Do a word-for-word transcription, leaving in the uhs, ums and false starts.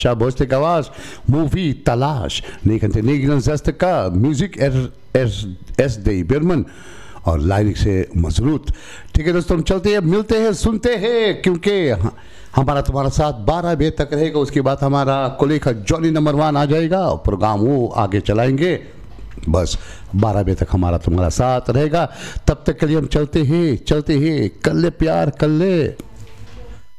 Boste Gawas, Movie Talash, Nekante Negran Zastaka, Music S D Birman और lyric से मजरूत। ठीक है दोस्तों, हम चलते हैं, मिलते हैं, सुनते हैं, क्योंकि हमारा तुम्हारा साथ बारह बजे तक रहेगा। उसके बाद हमारा कोलेखा जॉनी नंबर वन आ जाएगा, प्रोग्राम वो आगे चलाएंगे। बस बारह बजे तक हमारा तुम्हारा साथ रहेगा। तब तक के लिए हम चलते हैं चलते हैं, कर ले प्यार कर ले।